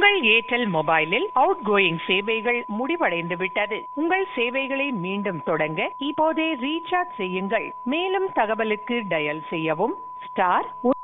உங்கள் ஏர்டெல் மொபைலில் out going சேவைகள் முடிவடைந்து விட்டது. உங்கள் சேவைகளை மீண்டும் தொடங்க இப்போதே ரீசார்ஜ் செய்யுங்கள். மேலும் தகவலுக்கு டயல் செய்யவும் *1